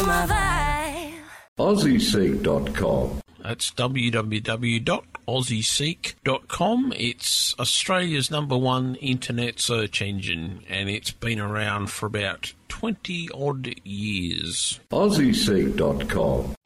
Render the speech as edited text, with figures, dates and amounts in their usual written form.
my vibe. AussieSeek.com. That's www.aussieseek.com. It's Australia's #1 internet search engine, and it's been around for about 20-odd years. AussieSeek.com.